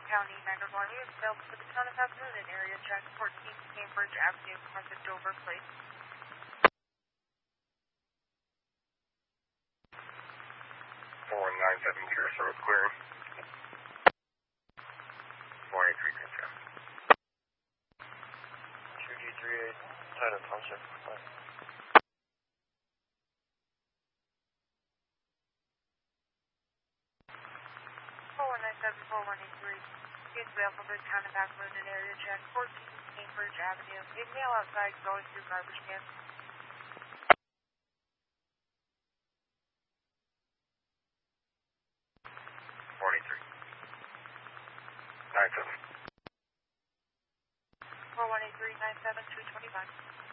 County 911 is available for the town of Half Moon in area check 14 Cambridge Avenue, north of Dover Place. 4197 Pure Service Clear. 483 Consent. 2D38, Title Township. 4197-4183 is available for the town of Half Moon in area check 14 Cambridge Avenue. A male outside going through garbage cans. 97. 4183-97-225.